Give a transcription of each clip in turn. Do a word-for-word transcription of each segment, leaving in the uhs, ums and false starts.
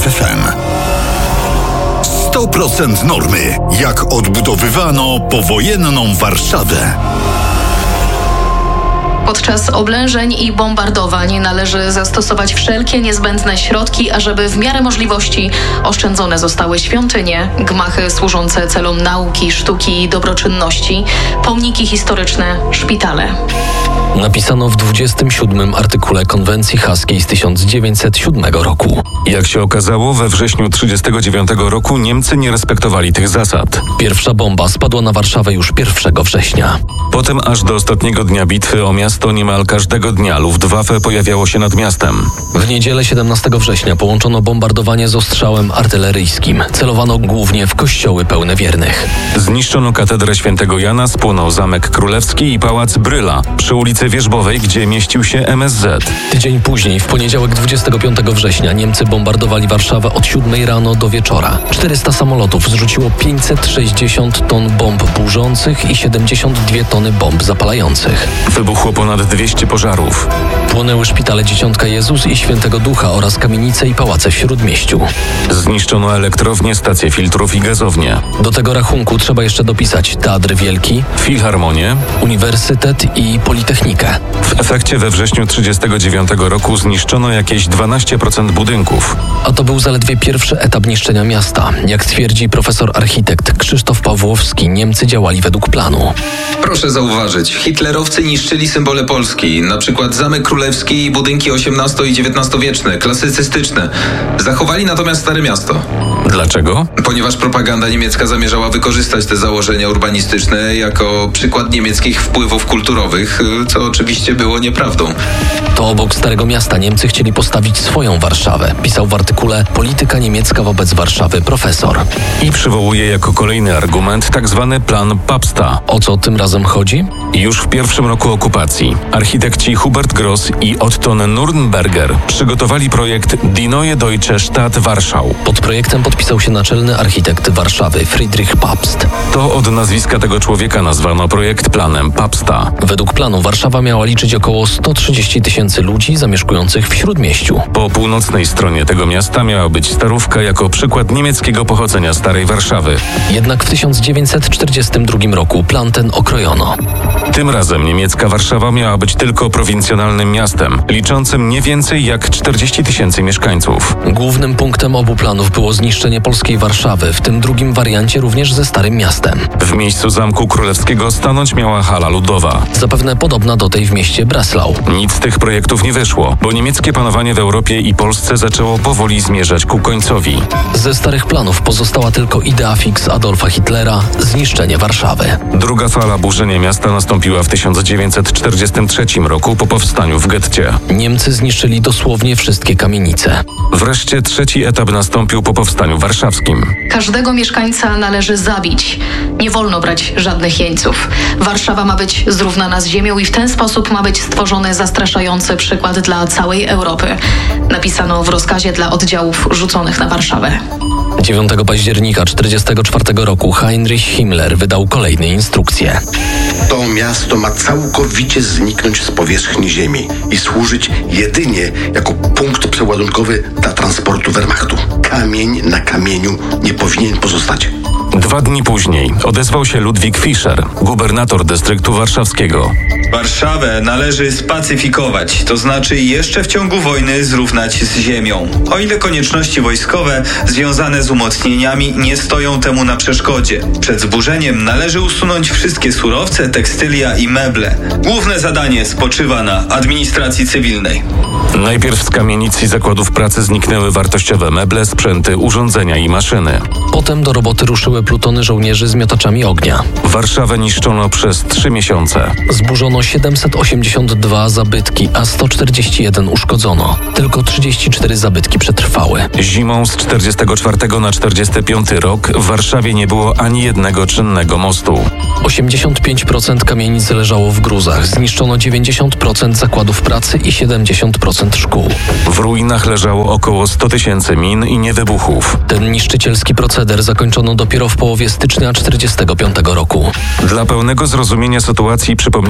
R F M. sto procent normy. Jak odbudowywano powojenną Warszawę. Podczas oblężeń i bombardowań należy zastosować wszelkie niezbędne środki, ażeby w miarę możliwości oszczędzone zostały świątynie, gmachy służące celom nauki, sztuki i dobroczynności, pomniki historyczne, szpitale. Napisano w dwudziestym siódmym artykule konwencji haskiej z tysiąc dziewięćset siódmego roku. Jak się okazało, we wrześniu trzydziestego dziewiątego roku Niemcy nie respektowali tych zasad. Pierwsza bomba spadła na Warszawę już pierwszego września. Potem aż do ostatniego dnia bitwy o miasto niemal każdego dnia Luftwaffe pojawiało się nad miastem. W niedzielę siedemnastego września połączono bombardowanie z ostrzałem artyleryjskim. Celowano głównie w kościoły pełne wiernych. Zniszczono katedrę świętego Jana, spłonął Zamek Królewski i Pałac Bryla przy ulicy Wierzbowej, gdzie mieścił się M S Z. Tydzień później, w poniedziałek dwudziestego piątego września, Niemcy bombardowali Warszawę od siódmej rano do wieczora. czterysta samolotów zrzuciło pięćset sześćdziesiąt ton bomb burzących i siedemdziesiąt dwie tony bomb zapalających. Wybuchło ponad dwieście pożarów. Płonęły szpitale Dzieciątka Jezus i Świętego Ducha oraz kamienice i pałace w Śródmieściu. Zniszczono elektrownie, stacje filtrów i gazownie. Do tego rachunku trzeba jeszcze dopisać Teatr Wielki, Filharmonię, Uniwersytet i Politechnikę. W efekcie we wrześniu trzydziestego dziewiątego roku zniszczono jakieś dwanaście procent budynków. A to był zaledwie pierwszy etap niszczenia miasta. Jak twierdzi profesor architekt Krzysztof Pawłowski, Niemcy działali według planu. Proszę zauważyć, hitlerowcy niszczyli symbole Polski, na przykład Zamek Królewski i budynki osiemnasto- i dziewiętnastowieczne, klasycystyczne. Zachowali natomiast Stare Miasto. Dlaczego? Ponieważ propaganda niemiecka zamierzała wykorzystać te założenia urbanistyczne jako przykład niemieckich wpływów kulturowych, co oczywiście było nieprawdą. To obok Starego Miasta Niemcy chcieli postawić swoją Warszawę, pisał w artykule Polityka niemiecka wobec Warszawy profesor. I przywołuje jako kolejny argument tak zwany plan Pabsta. O co tym razem chodzi? Już w pierwszym roku okupacji architekci Hubert Gross i Otto Nürnberger przygotowali projekt Die Neue Deutsche Stadt Warschau. Pod projektem podpisał się naczelny architekt Warszawy Friedrich Pabst. To od nazwiska tego człowieka nazwano projekt planem Pabsta. Według planu Warszawa miała liczyć około sto trzydzieści tysięcy ludzi zamieszkujących w Śródmieściu. Po północnej stronie tego miasta miała być Starówka jako przykład niemieckiego pochodzenia Starej Warszawy. Jednak w tysiąc dziewięćset czterdziestym drugim roku plan ten okrojono. Tym razem niemiecka Warszawa miała być tylko prowincjonalnym miastem, liczącym nie więcej jak czterdzieści tysięcy mieszkańców. Głównym punktem obu planów było zniszczenie polskiej Warszawy, w tym drugim wariancie również ze Starym Miastem. W miejscu Zamku Królewskiego stanąć miała hala ludowa. Zapewne podobna do tej w mieście Breslau. Nic z tych projektów nie wyszło, bo niemieckie panowanie w Europie i Polsce zaczęło powoli zmierzać ku końcowi. Ze starych planów pozostała tylko idea fix Adolfa Hitlera – zniszczenie Warszawy. Druga fala burzenia miasta nastąpiła w tysiąc dziewięćset czterdziestym trzecim roku po powstaniu w getcie. Niemcy zniszczyli dosłownie wszystkie kamienice. Wreszcie trzeci etap nastąpił po powstaniu warszawskim. Każdego mieszkańca należy zabić. Nie wolno brać żadnych jeńców. Warszawa ma być zrównana z ziemią i w ten sposób ma być stworzony zastraszający przykład dla całej Europy. Napisano w rozkazie dla oddziałów rzuconych na Warszawę. dziewiątego października tysiąc dziewięćset czterdziestego czwartego roku Heinrich Himmler wydał kolejne instrukcje. To miasto ma całkowicie zniknąć z powierzchni ziemi i służyć jedynie jako punkt przeładunkowy dla transportu Wehrmachtu. Kamień na kamieniu nie powinien pozostać. Dwa dni później odezwał się Ludwik Fischer, gubernator dystryktu warszawskiego. Warszawę należy spacyfikować, to znaczy jeszcze w ciągu wojny zrównać z ziemią. O ile konieczności wojskowe związane z umocnieniami nie stoją temu na przeszkodzie. Przed zburzeniem należy usunąć wszystkie surowce, tekstylia i meble. Główne zadanie spoczywa na administracji cywilnej. Najpierw z kamienic i zakładów pracy zniknęły wartościowe meble, sprzęty, urządzenia i maszyny. Potem do roboty ruszyły plutony żołnierzy z miotaczami ognia. Warszawę niszczono przez trzy miesiące. Zburzono siedemset osiemdziesiąt dwa zabytki, a sto czterdzieści jeden uszkodzono. Tylko trzydzieści cztery zabytki przetrwały. Zimą z czterdziestego czwartego na czterdziesty piąty rok w Warszawie nie było ani jednego czynnego mostu. osiemdziesiąt pięć procent kamienic leżało w gruzach. Zniszczono dziewięćdziesiąt procent zakładów pracy i siedemdziesiąt procent szkół. W ruinach leżało około sto tysięcy min i niewybuchów. Ten niszczycielski proceder zakończono dopiero w połowie stycznia tysiąc dziewięćset czterdziestego piątego roku. Dla pełnego zrozumienia sytuacji przypomnijmy kilka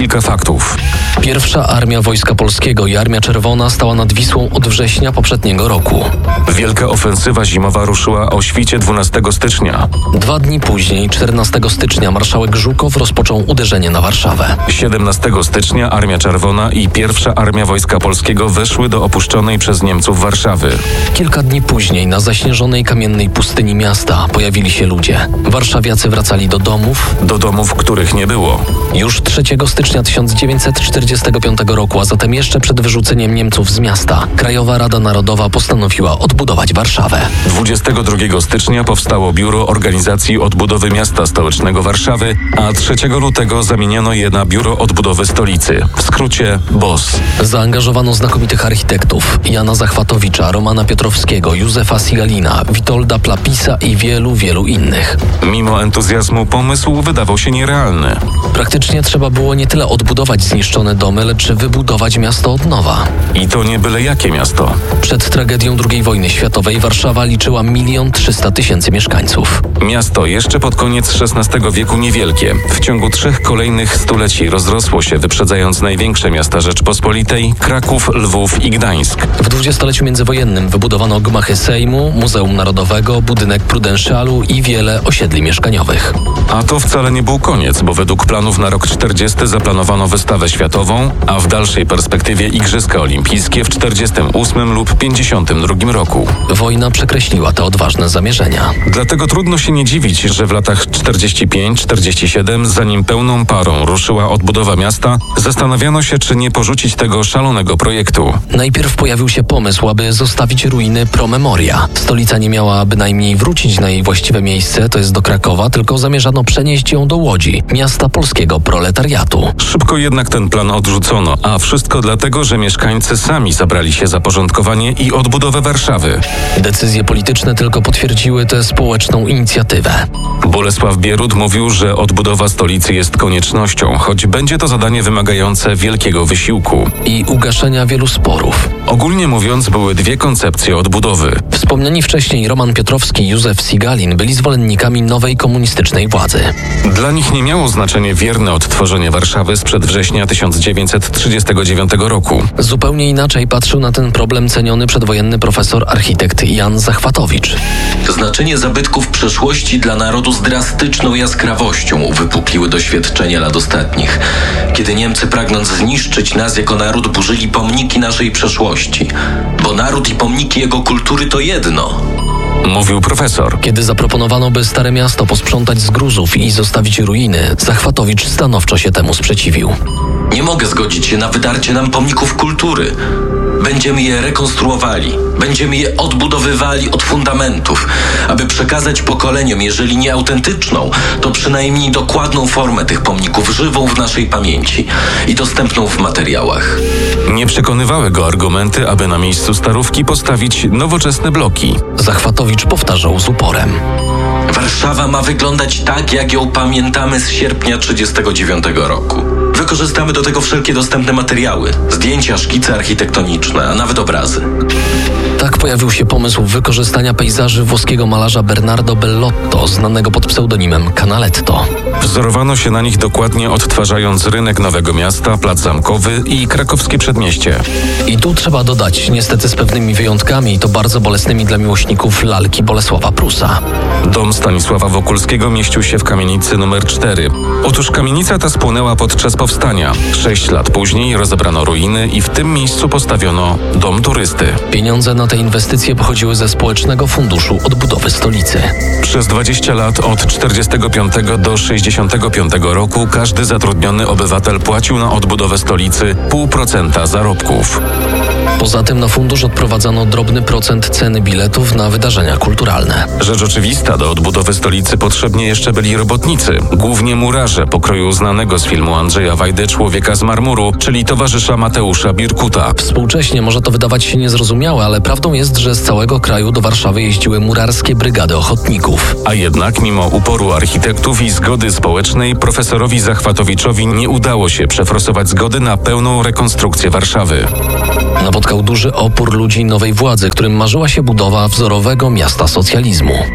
kilka faktów. Pierwsza Armia Wojska Polskiego i Armia Czerwona stała nad Wisłą od września poprzedniego roku. Wielka ofensywa zimowa ruszyła o świcie dwunastego stycznia. Dwa dni później, czternastego stycznia, marszałek Żukow rozpoczął uderzenie na Warszawę. siedemnastego stycznia Armia Czerwona i Pierwsza Armia Wojska Polskiego weszły do opuszczonej przez Niemców Warszawy. Kilka dni później na zaśnieżonej kamiennej pustyni miasta pojawili się ludzie. Warszawiacy wracali do domów. Do domów, których nie było. Już trzeciego stycznia tysiąc dziewięćset czterdziestego piątego roku, a zatem jeszcze przed wyrzuceniem Niemców z miasta, Krajowa Rada Narodowa postanowiła odbudować Warszawę. dwudziestego drugiego stycznia powstało Biuro Organizacji Odbudowy Miasta Stołecznego Warszawy, a trzeciego lutego zamieniono je na Biuro Odbudowy Stolicy, w skrócie B O S. Zaangażowano znakomitych architektów: Jana Zachwatowicza, Romana Piotrowskiego, Józefa Sigalina, Witolda Plapisa i wielu, wielu innych. Mimo entuzjazmu pomysł wydawał się nierealny. Praktycznie trzeba było nie tyle odbudować zniszczone domy, lecz wybudować miasto od nowa. I to nie byle jakie miasto. Przed tragedią drugiej wojny światowej Warszawa liczyła milion trzysta tysięcy mieszkańców. Miasto jeszcze pod koniec szesnastego wieku niewielkie. W ciągu trzech kolejnych stuleci rozrosło się, wyprzedzając największe miasta Rzeczpospolitej: Kraków, Lwów i Gdańsk. W dwudziestoleciu międzywojennym wybudowano gmachy Sejmu, Muzeum Narodowego, budynek Prudentialu i wiele osiedli mieszkaniowych. A to wcale nie był koniec, bo według planów na rok czterdziesty zaplanowano wystawę światową, a w dalszej perspektywie Igrzyska Olimpijskie w czterdziestym ósmym lub pięćdziesiątym drugim roku. Wojna przekreśliła te odważne zamierzenia. Dlatego trudno się nie dziwić, że w latach czterdziestym piątym czterdziestym siódmym, zanim pełną parą ruszyła odbudowa miasta, zastanawiano się, czy nie porzucić tego szalonego projektu. Najpierw pojawił się pomysł, aby zostawić ruiny pro memoria. Stolica nie miała bynajmniej wrócić na jej właściwe miejsce, to jest do Krakowa, tylko zamierzano przenieść ją do Łodzi, miasta polskiego proletariatu. Szybko jednak ten plan odrzucono, a wszystko dlatego, że mieszkańcy sami zabrali się za porządkowanie i odbudowę Warszawy. Decyzje polityczne tylko potwierdziły tę społeczną inicjatywę. Bolesław Bierut mówił, że odbudowa stolicy jest koniecznością, choć będzie to zadanie wymagające wielkiego wysiłku i ugaszenia wielu sporów. Ogólnie mówiąc, były dwie koncepcje odbudowy. Wspomniani wcześniej Roman Piotrowski i Józef Sigalin byli zwolennikami nowej komunistycznej władzy. Dla nich nie miało znaczenia wierne odtworzenie Warszawy sprzed września tysiąc dziewięćset trzydziestego dziewiątego roku. Zupełnie inaczej patrzył na ten problem ceniony przedwojenny profesor architekt Jan Zachwatowicz. Znaczenie zabytków przeszłości dla narodu z drastyczną jaskrawością uwypukliły doświadczenia lat ostatnich, kiedy Niemcy, pragnąc zniszczyć nas jako naród, burzyli pomniki naszej przeszłości, bo naród i pomniki jego kultury to jedno. Mówił profesor. Kiedy zaproponowano, by Stare Miasto posprzątać z gruzów i zostawić ruiny, Zachwatowicz stanowczo się temu sprzeciwił. Nie mogę zgodzić się na wydarcie nam pomników kultury. Będziemy je rekonstruowali, będziemy je odbudowywali od fundamentów, aby przekazać pokoleniom, jeżeli nie autentyczną, to przynajmniej dokładną formę tych pomników, żywą w naszej pamięci i dostępną w materiałach. Nie przekonywały go argumenty, aby na miejscu starówki postawić nowoczesne bloki. Zachwatowicz powtarzał z uporem. Warszawa ma wyglądać tak, jak ją pamiętamy z sierpnia trzydziestego dziewiątego roku. Wykorzystamy do tego wszelkie dostępne materiały, zdjęcia, szkice architektoniczne, a nawet obrazy. Tak pojawił się pomysł wykorzystania pejzaży włoskiego malarza Bernardo Bellotto, znanego pod pseudonimem Canaletto. Wzorowano się na nich dokładnie, odtwarzając rynek Nowego Miasta, Plac Zamkowy i krakowskie przedmieście. I tu trzeba dodać, niestety z pewnymi wyjątkami, to bardzo bolesnymi dla miłośników lalki Bolesława Prusa. Dom Stanisława Wokulskiego mieścił się w kamienicy numer cztery. Otóż kamienica ta spłonęła podczas powstania. Sześć lat później rozebrano ruiny i w tym miejscu postawiono dom turysty. Pieniądze na te inwestycje pochodziły ze Społecznego Funduszu Odbudowy Stolicy. Przez dwadzieścia lat od czterdziestego piątego do sześćdziesiątego piątego roku każdy zatrudniony obywatel płacił na odbudowę stolicy pół procenta zarobków. Poza tym na fundusz odprowadzano drobny procent ceny biletów na wydarzenia kulturalne. Rzecz oczywista, do odbudowy stolicy potrzebni jeszcze byli robotnicy, głównie murarze pokroju znanego z filmu Andrzeja Wajdy Człowieka z marmuru, czyli towarzysza Mateusza Birkuta. Współcześnie może to wydawać się niezrozumiałe, ale prawdą jest, że z całego kraju do Warszawy jeździły murarskie brygady ochotników. A jednak mimo uporu architektów i zgody społecznej profesorowi Zachwatowiczowi nie udało się przeforsować zgody na pełną rekonstrukcję Warszawy. Napotkał duży opór ludzi nowej władzy, którym marzyła się budowa wzorowego miasta socjalizmu.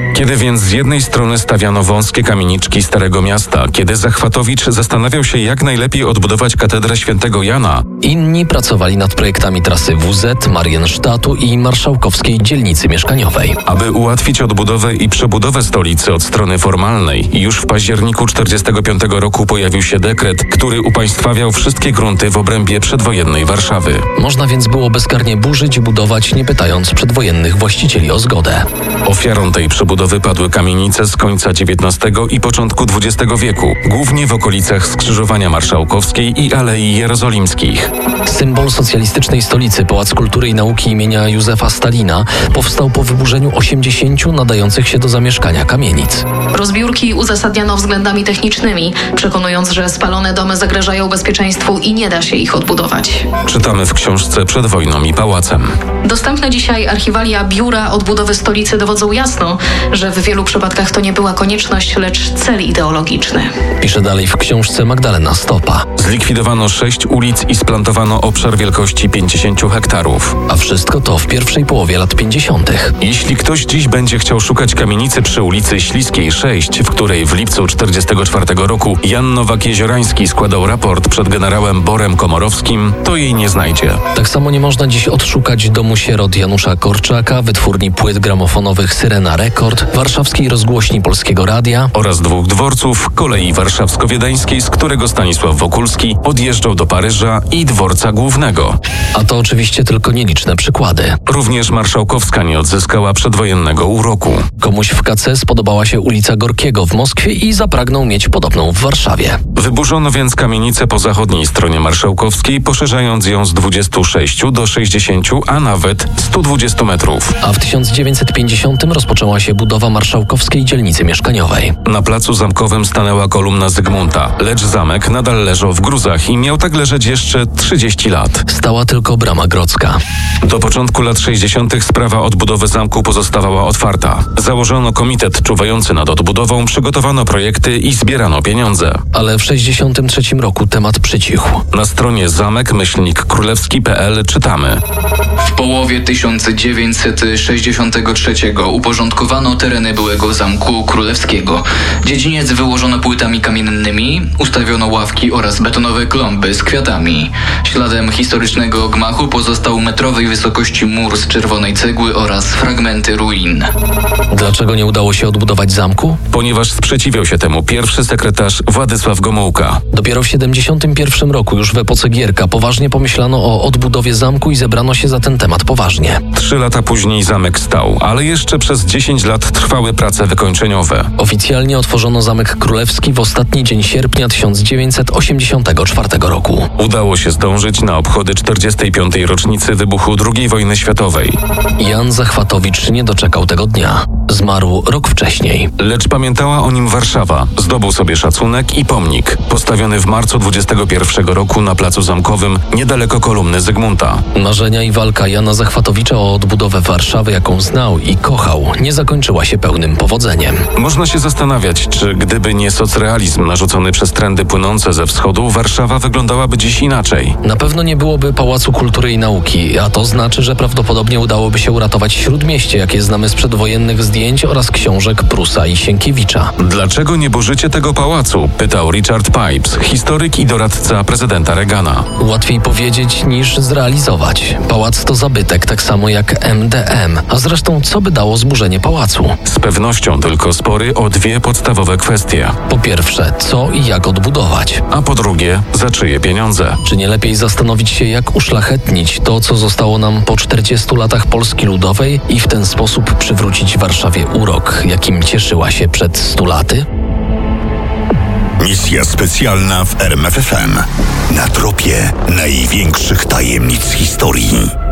Kiedy więc z jednej strony stawiano wąskie kamieniczki Starego Miasta, kiedy Zachwatowicz zastanawiał się, jak najlepiej odbudować katedrę Świętego Jana, inni pracowali nad projektami trasy W Z, Mariensztatu i marszałkowskiej dzielnicy mieszkaniowej. Aby ułatwić odbudowę i przebudowę stolicy od strony formalnej, już w październiku czterdziestego piątego roku pojawił się dekret, który upaństwawiał wszystkie grunty w obrębie przedwojennej Warszawy. Można więc było bezkarnie burzyć i budować, nie pytając przedwojennych właścicieli o zgodę. Ofiarą tej przebudowy padły kamienice z końca dziewiętnastego i początku dwudziestego wieku, głównie w okolicach Skrzyżowania Marszałkowskiej i Alei Jerozolimskich. Symbol socjalistycznej stolicy, Pałac Kultury i Nauki imienia Józefa Stalina, powstał po wyburzeniu osiemdziesięciu nadających się do zamieszkania kamienic. Rozbiórki uzasadniano względami technicznymi, przekonując, że spalone domy zagrażają bezpieczeństwu i nie da się ich odbudować. Czytamy w książce Przed wojną i pałacem. Dostępne dzisiaj archiwalia Biura Odbudowy Stolicy dowodzą jasno, że w wielu przypadkach to nie była konieczność, lecz cel ideologiczny. Pisze dalej w książce Magdalena Stopa. Zlikwidowano sześć ulic i splantowano obszar wielkości pięćdziesięciu hektarów. A wszystko to w pierwszej połowie lat pięćdziesiątych. Jeśli ktoś dziś będzie chciał szukać kamienicy przy ulicy Śliskiej sześć, w której w lipcu czterdziestego czwartego roku Jan Nowak-Jeziorański składał raport przed generałem Borem Komorowskim, to jej nie znajdzie. Tak samo nie można dziś odszukać domu sierot Janusza Korczaka, wytwórni płyt gramofonowych Syrena Rekord, warszawskiej rozgłośni Polskiego Radia oraz dwóch dworców, kolei warszawsko-wiedeńskiej, z którego Stanisław Wokulski odjeżdżał do Paryża, i dworca głównego. A to oczywiście tylko nieliczne przykłady. Również Marszałkowska nie odzyskała przedwojennego uroku. Komuś w K C spodobała się ulica Gorkiego w Moskwie i zapragnął mieć podobną w Warszawie. Wyburzono więc kamienicę po zachodniej stronie Marszałkowskiej, poszerzając ją z dwudziestu sześciu do sześćdziesięciu, a nawet stu dwudziestu metrów. A w tysiąc dziewięćset pięćdziesiątym rozpoczęła się budowa marszałkowskiej dzielnicy mieszkaniowej. Na placu Zamkowym stanęła kolumna Zygmunta, lecz zamek nadal leżał w gruzach i miał tak leżeć jeszcze trzydzieści lat. Stała tylko brama grodzka. Do początku lat sześćdziesiątych sprawa odbudowy zamku pozostawała otwarta. Założono komitet czuwający nad odbudową, przygotowano projekty i zbierano pieniądze. Ale w sześćdziesiątym trzecim roku temat przycichł. Na stronie zamek myślnik królewski kropka p l czytamy: W połowie tysiąc dziewięćset sześćdziesiątego trzeciego uporządkowano tereny byłego Zamku Królewskiego. Dziedziniec wyłożono płytami kamiennymi, ustawiono ławki oraz betonowe klomby z kwiatami. Śladem historycznego gmachu pozostał metrowej wysokości mur z czerwonej cegły oraz fragmenty ruin. Dlaczego nie udało się odbudować zamku? Ponieważ sprzeciwiał się temu pierwszy sekretarz Władysław Gomułka. Dopiero w siedemdziesiątym pierwszym roku, już w epoce Gierka, poważnie pomyślano o odbudowie zamku i zebrano się za ten temat poważnie. Trzy lata później zamek stał, ale jeszcze przez dziesięć lat trwały prace wykończeniowe. Oficjalnie otworzono Zamek Królewski w ostatni dzień sierpnia tysiąc dziewięćset osiemdziesiątego czwartego roku. Udało się zdążyć na obchody czterdziestej piątej rocznicy wybuchu drugiej wojny światowej. Jan Zachwatowicz nie doczekał tego dnia. Zmarł rok wcześniej. Lecz pamiętała o nim Warszawa. Zdobył sobie szacunek i pomnik, postawiony w marcu dwudziestego pierwszego roku na placu Zamkowym, niedaleko kolumny Zygmunta. Marzenia i walka Jana Zachwatowicza o odbudowę Warszawy, jaką znał i kochał, nie zakończyła się pełnym powodzeniem. Można się zastanawiać, czy gdyby nie socrealizm narzucony przez trendy płynące ze wschodu, Warszawa wyglądałaby dziś inaczej. Na pewno nie byłoby Pałacu Kultury i Nauki, a to znaczy, że prawdopodobnie udałoby się uratować Śródmieście, jakie znamy z przedwojennych zdjęć oraz książek Prusa i Sienkiewicza. Dlaczego nie burzycie tego pałacu? Pytał Richard Pipes, historyk i doradca prezydenta Reagana. Łatwiej powiedzieć niż zrealizować. Pałac to zabytek, tak samo jak M D M. A zresztą co by dało zburzenie pałacu? Z pewnością tylko spory o dwie podstawowe kwestie. Po pierwsze, co i jak odbudować? A po drugie, za czyje pieniądze? Czy nie lepiej zastanowić się, jak uszlachetnić to, co zostało nam po czterdziestu latach Polski Ludowej i w ten sposób przywrócić Warszawie urok, jakim cieszyła się przed stu laty? Misja specjalna w R M F F M. Na tropie największych tajemnic historii.